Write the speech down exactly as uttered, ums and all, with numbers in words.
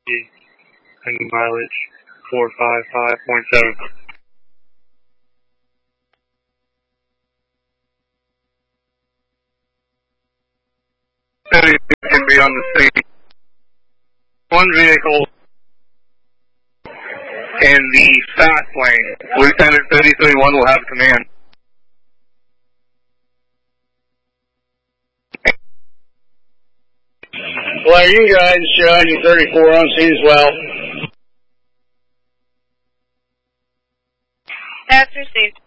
and mileage four five five point seven. Can be on the scene. One vehicle in the fast lane. Lieutenant thirty thirty-one will have command. Well, you guys, uh, you thirty-four on scene as well. That's received.